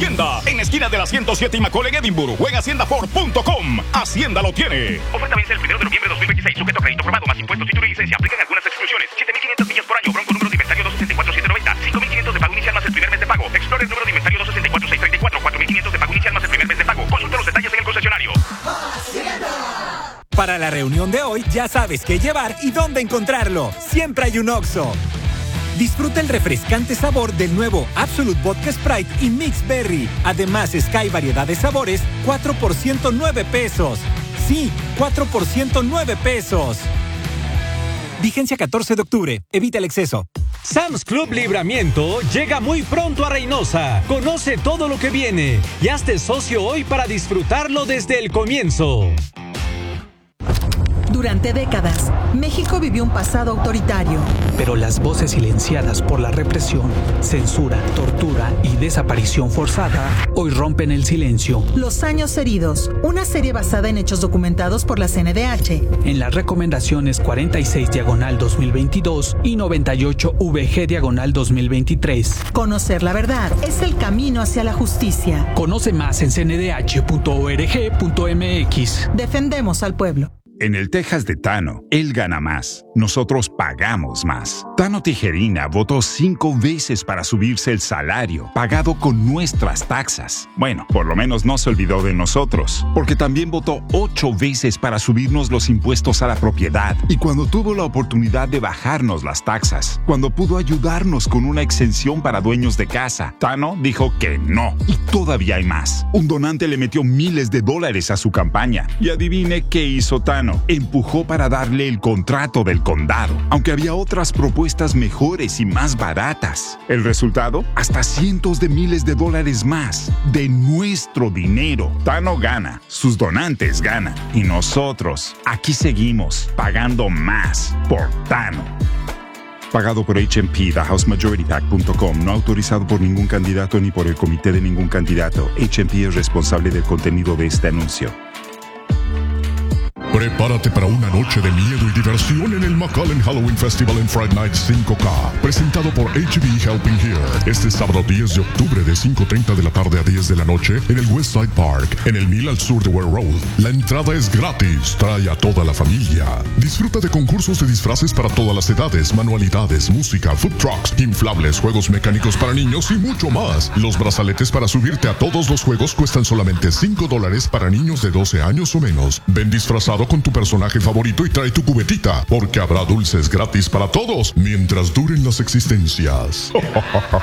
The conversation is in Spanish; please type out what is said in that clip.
Hacienda, en esquina de la 107 y Macaulay, Edinburgh, o en haciendaford.com. Hacienda lo tiene. Oferta vence el 1 de noviembre de 2026. Sujeto a crédito aprobado más impuestos, título y licencia. Aplican algunas exclusiones. 7.500 millas por año. Bronco número de inventario 264,790. 5.500 de pago inicial más el primer mes de pago. Explorer número de inventario 264,634. 4.500 de pago inicial más el primer mes de pago. Consulta los detalles en el concesionario. Para la reunión de hoy, ya sabes qué llevar y dónde encontrarlo. Siempre hay un Oxxo. Disfruta el refrescante sabor del nuevo Absolute Vodka Sprite y Mix Berry. Además, Sky variedad de sabores, 4 por 109 pesos. Sí, 4 por 109 pesos. Vigencia 14 de octubre. Evita el exceso. Sam's Club Libramiento llega muy pronto a Reynosa. Conoce todo lo que viene y hazte socio hoy para disfrutarlo desde el comienzo. Durante décadas, México vivió un pasado autoritario. Pero las voces silenciadas por la represión, censura, tortura y desaparición forzada hoy rompen el silencio. Los años heridos, una serie basada en hechos documentados por la CNDH. En las recomendaciones 46/2022 y 98VG/2023. Conocer la verdad es el camino hacia la justicia. Conoce más en cndh.org.mx. Defendemos al pueblo. En el Texas de Tano, él gana más. Nosotros pagamos más. Tano Tijerina votó 5 veces para subirse el salario, pagado con nuestras taxas. Bueno, por lo menos no se olvidó de nosotros, porque también votó 8 veces para subirnos los impuestos a la propiedad. Y cuando tuvo la oportunidad de bajarnos las taxas, cuando pudo ayudarnos con una exención para dueños de casa, Tano dijo que no. Y todavía hay más. Un donante le metió miles de dólares a su campaña. Y adivine qué hizo Tano. Empujó para darle el contrato del condado, aunque había otras propuestas mejores y más baratas. El resultado, hasta cientos de miles de dólares más de nuestro dinero. Tano gana, sus donantes ganan y nosotros aquí seguimos pagando más por Tano. Pagado por HMP, TheHouseMajorityPAC.com, no autorizado por ningún candidato ni por el comité de ningún candidato. HMP es responsable del contenido de este anuncio. Prepárate para una noche de miedo y diversión en el McAllen Halloween Festival en Fright Night 5K, presentado por HB Helping Here, este sábado 10 de octubre de 5:30 de la tarde a 10 de la noche en el Westside Park, en el 1000 al sur de Ware Road. La entrada es gratis, trae a toda la familia. Disfruta de concursos de disfraces para todas las edades, manualidades, música, food trucks, inflables, juegos mecánicos para niños y mucho más. Los brazaletes para subirte a todos los juegos cuestan solamente $5 para niños de 12 años o menos. Ven disfrazado con tu personaje favorito y trae tu cubetita, porque habrá dulces gratis para todos mientras duren las existencias.